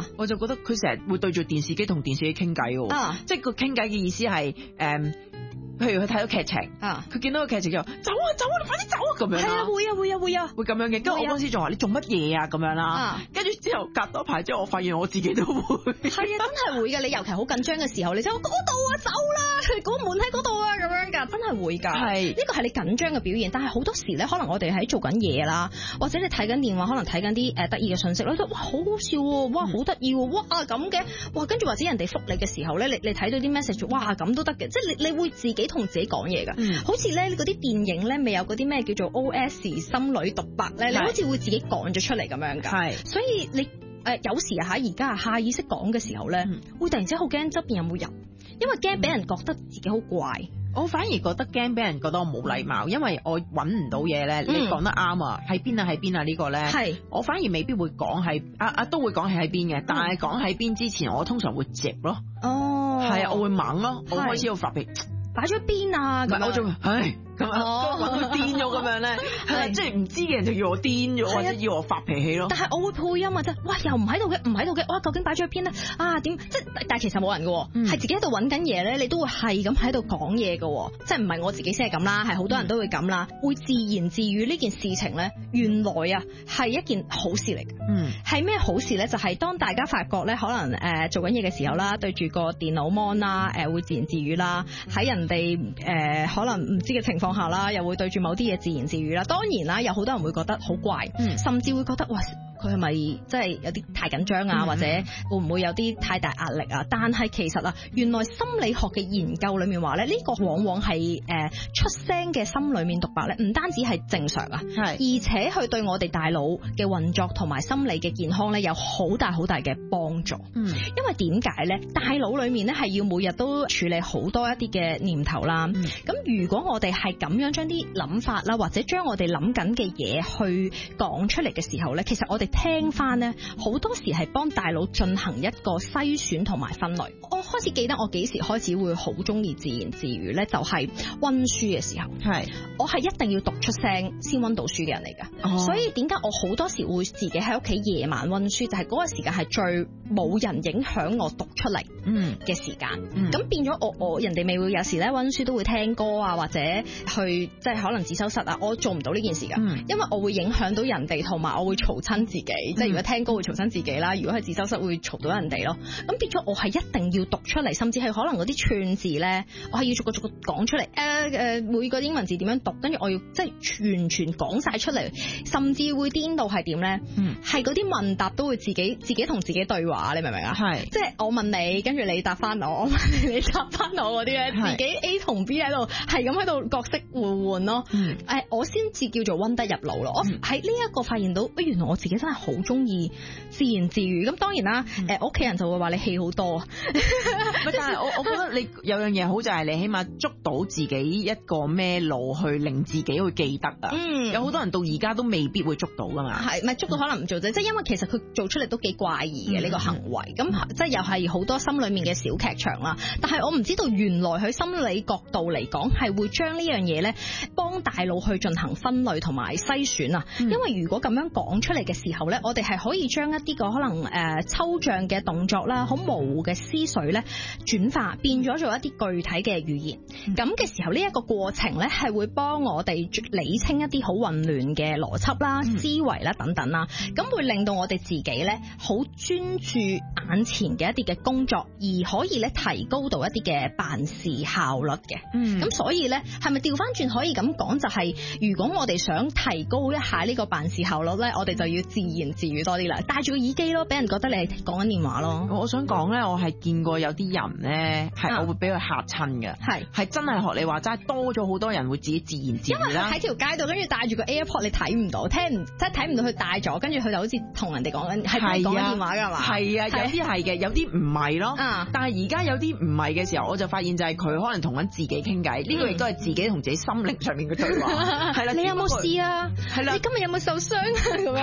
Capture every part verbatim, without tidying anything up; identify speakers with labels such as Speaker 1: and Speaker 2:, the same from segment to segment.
Speaker 1: 啊，
Speaker 2: 我就覺得佢成日會對住電視機同電視機傾偈喎，
Speaker 1: 啊
Speaker 2: 即係個傾偈嘅意思係誒。嗯譬如佢睇到劇情，
Speaker 1: 啊，
Speaker 2: 佢見到個劇情就走啊走啊，你快啲走啊咁樣啦。
Speaker 1: 係啊，會啊會啊會啊，
Speaker 2: 會咁樣嘅。跟住我嗰陣時仲話你做乜嘢啊咁樣啦。跟住之後隔多排之後，我發現我自己都會。
Speaker 1: 係啊，真係會㗎。你尤其好緊張嘅時候，你就嗰度啊走啦，嗰個門喺嗰度啊咁樣㗎，真係會㗎。係呢個係你緊張嘅表現，但係好多時咧，可能我哋喺做緊嘢啦，或者你睇緊電話，可能睇緊啲誒得意嘅信息咧，都哇好好笑喎，哇好得意喎，哇咁嘅，哇跟住或者人哋覆你嘅時候咧，你你睇到啲 message， 哇咁都得嘅，即係你你會自己同自己講嘢㗎，嗯、好似咧嗰啲電影咧，未有嗰啲咩叫做 O S 心裏獨白咧，你好似會自己講咗出嚟咁樣㗎。係，所以你誒、呃、有時嚇而家下意識講嘅時候咧，嗯、會突然之間好驚側邊有冇人，因為驚俾人覺得自己好怪。
Speaker 2: 我反而覺得驚俾人覺得我冇禮貌，因為我揾唔到嘢咧。你講得啱啊，喺邊啊喺邊啊呢個咧，係我反而未必會講係啊啊都會講係喺邊嘅，但係講喺邊之前，我通常會直咯。哦，係啊，我會猛咯，我開始要發脾氣。
Speaker 1: 擺咗邊啊？咁
Speaker 2: 我仲唉咁啊，揾到癲咗咁樣咧，係即係唔知嘅人就要我癲咗，或者要我發脾氣咯。但係
Speaker 1: 我會配音啊，即係哇又唔喺度嘅，唔喺度嘅，哇究竟擺咗喺邊咧？啊點即係但係其實冇人嘅，係、嗯、自己喺度揾緊嘢咧，你都會係咁喺度講嘢嘅，即係唔係我自己先係咁啦，係好多人都會咁啦，會自言自語呢件事情咧，原來啊係一件好事嚟嘅。嗯，係咩好事咧？就係、是、當大家發覺咧，可能誒、呃、做緊嘢嘅時候啦，對住個電腦 mon 啦，誒會自言自語啦，喺人哋誒、呃、可能唔知嘅情況下啦，又會對住某啲嘢自言自語啦。當然啦，有好多人會覺得好怪，嗯、甚至會覺得哇，佢係咪即係有啲太緊張啊？嗯、或者會唔會有啲太大壓力啊？但係其實啊，原來心理學嘅研究裏面話咧，呢、這個往往係誒、呃、出聲嘅心裏面獨白咧，唔單止係正常啊，係而且佢對我哋大腦嘅運作同埋心理嘅健康咧，有好大好大嘅幫助。嗯，因為點解咧？大腦裏面咧係要每日都處理好多一啲嘅念頭啦。咁、嗯、如果我哋係咁樣將啲諗法啦，或者將我哋諗緊嘅嘢去講出嚟嘅時候咧，其實我哋聽翻咧，好多時係幫大腦進行一個篩選同埋分類。我開始記得我幾時開始會好中意自言自語咧，就係溫書嘅時候。係，我係一定要讀出聲先溫到書嘅人嚟噶。哦、所以點解我好多時會自己喺屋企夜晚溫書，就係、是、嗰個時間係最冇人影響我讀出嚟嘅時間。咁、嗯、變咗我我人哋咪會有時咧溫書都會聽歌啊，或者去即係可能自修室啊，我做唔到呢件事噶，嗯、因為我會影響到人哋，同埋我會嘈親自己。嗯、即係如果聽歌會嘈親自己啦，如果係自修室會嘈到人哋咯。咁變咗我係一定要讀出嚟，甚至係可能嗰啲串字咧，我係要逐個逐個講出嚟。誒、呃、誒、呃，每個英文字點樣讀，跟住我要即係完全講晒出嚟，甚至會顛到係點咧？係嗰啲問答都會自己自己同自己對話，你明唔明啊？係是，即係我問你，跟住你答翻我，我問你，你答翻我嗰啲咧，自己 A 同 B 喺度係咁喺度角色互換咯。誒、嗯呃，我先至叫做溫得入腦咯。嗯、我喺呢一個發現到，原來我自己真係好中意自言自語。咁當然啦，誒屋企人就會話你戲好多啊。
Speaker 2: 但係我我覺得你有樣嘢好就係你起碼捉到自己一個咩路去令自己去記得啊。嗯、有好多人到而家都未必會捉到噶嘛。係咪捉到可能唔做啫？即係、嗯、因為其實佢做出嚟都幾怪異嘅呢、嗯、個行為。咁、嗯、即係又係好多心裏面嘅小劇場啦。但係我唔知道原來喺心理角度嚟講係會將呢樣嘢咧幫大腦去進行分類同埋篩選啊。嗯、因為如果咁樣講出嚟嘅時候咧，我哋係可以將一啲個可能誒、呃、抽象嘅動作啦，好模糊嘅思緒咧轉化變咗做一啲具體嘅語言。咁嘅、嗯、時候呢一個過程咧係會幫我哋理清一啲好混亂嘅邏輯啦、嗯、思維啦等等啦，咁會令到我哋自己咧好專注眼前嘅一啲嘅工作，而可以咧提高到一啲嘅辦事效率嘅。嗯，咁所以咧係咪調翻轉可以咁講，就係、是、如果我哋想提高一下呢個辦事效率咧，我哋就要自言自語多啲啦，戴住個耳機咯，俾人覺得你係講緊電話咯。我想講咧，我係見過有啲人咧係我會俾佢嚇親嘅，係係、啊、真係學你話齋，多咗好多人會自己自言自語啦。因為喺條街度，跟住戴住個 AirPod，你睇唔到，聽唔即係睇唔到佢戴咗，跟住佢就好似同人哋講緊係講緊電話㗎嘛。係啊，有啲係嘅，有啲唔係咯。啊、但係而家有啲唔係嘅時候，我就發現就係佢可能同緊自己傾偈，呢、嗯、個亦都係自己同自己心靈上面嘅對話。係啦，你有冇事啊？係啦，你今日有冇受傷啊？咁樣佢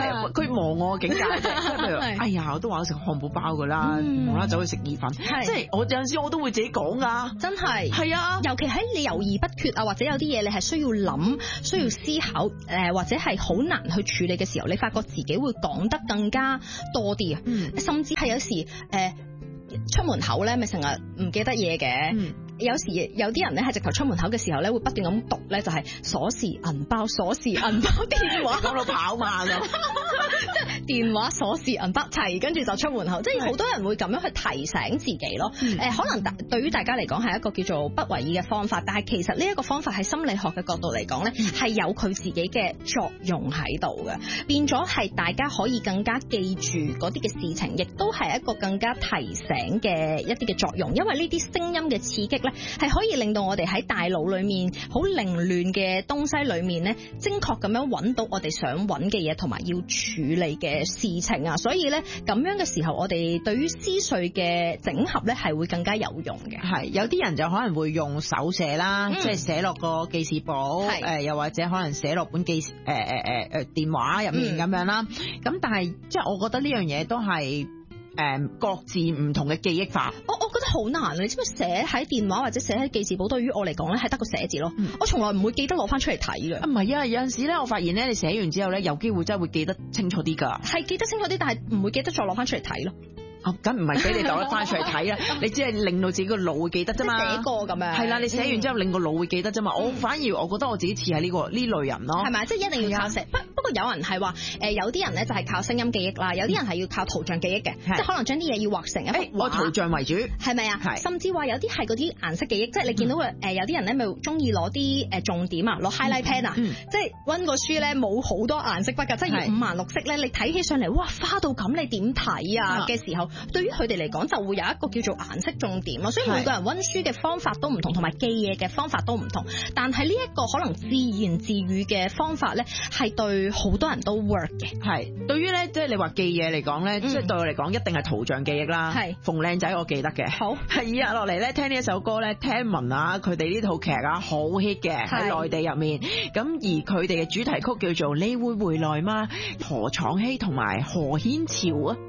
Speaker 2: 忘我嘅境界啫。即係譬如，哎呀，我都話我食漢堡包噶啦，無啦啦走去食意粉，即係我有陣時我都會自己講噶，
Speaker 1: 真係係啊。尤其喺你猶豫不決啊，或者有啲嘢你係需要諗、需要思考，誒或者係好難去處理嘅時候，你發覺自己會講得更加多啲啊，嗯、甚至係有時誒、呃、出門口咧，咪成日唔記得嘢嘅。嗯有時有啲人咧係直頭出門口嘅時候咧，會不斷咁讀咧，就係鎖匙、銀包、鎖匙、銀包、電話，
Speaker 2: 講到跑馬咁，
Speaker 1: 即係電話、鎖匙、銀包齊，跟住就出門口。即係好多人會咁樣去提醒自己咯。誒、嗯，可能對於大家嚟講係一個叫做不為意嘅方法，但係其實呢一個方法喺心理學嘅角度嚟講咧，係、嗯、有佢自己嘅作用喺度嘅，變咗係大家可以更加記住嗰啲嘅事情，亦都係一個更加提醒嘅一啲嘅作用。因為呢啲聲音嘅刺激咧，係可以令到我哋喺大腦裏面好凌亂嘅東西裏面咧，精確咁樣揾到我哋想揾嘅嘢，同埋要處理嘅事情啊。所以咧，咁樣嘅時候，我哋對於思緒嘅整合咧，係會更加有用嘅。
Speaker 2: 係有啲人就可能會用手寫啦，嗯、即係寫落個記事簿，誒、呃、又或者可能寫落本記誒誒誒誒電話入面咁樣啦。咁、嗯、但係即係我覺得呢樣嘢都係。誒，各自唔同嘅記憶法，
Speaker 1: 我我覺得好難啊！你知唔知寫喺電話或者寫喺記事簿，對於我嚟講咧，係得個寫字咯。嗯、我從來唔會記得攞翻出嚟睇嘅。唔
Speaker 2: 係啊，有陣時咧，我發現咧，你寫完之後咧，有機會真係會記得清楚啲噶。
Speaker 1: 係記得清楚啲，但係唔會記得再攞翻出嚟睇咯。
Speaker 2: 啊，咁唔係俾你攞得翻出嚟睇啦，你只係令到自己個腦會記得啫嘛。
Speaker 1: 寫過咁樣。
Speaker 2: 係啦，你寫完之後令個腦會記得啫嘛。嗯、我反而我覺得我自己似係呢個呢類人咯。
Speaker 1: 係咪？即係一定要靠寫。不不過有人係話，誒有啲人咧就係靠聲音記憶啦，有啲人係要靠圖像記憶嘅，即係可能將啲嘢要畫成一幅畫。
Speaker 2: 我圖像為主。係
Speaker 1: 咪啊？甚至話有啲係嗰啲顏色記憶，即係你見到嘅誒有啲人咧咪中意攞啲誒重點啊，攞 highlight pen 啊，嗯、即係溫個書咧冇好多顏色筆㗎，即係要五顏六色咧，你睇起上嚟哇花到咁，你點睇啊嘅時候，對於佢哋嚟講就會有一個叫做顏色重點咯，所以每個人溫書嘅方法都唔同，同埋記嘢嘅方法都唔同。但係呢一個可能自言自語嘅方法咧，係對好多人都 work 嘅。
Speaker 2: 係對於咧，即係你話記嘢嚟講咧，即係對我嚟講一定係圖像記憶啦。係逢靚仔我記得嘅。好係以下落嚟咧，聽呢一首歌咧，聽聞啊，佢哋呢套劇啊好 hit 嘅喺內地入面。咁而佢哋嘅主題曲叫做《你會回來嗎》，何昶希同埋何軒潮啊。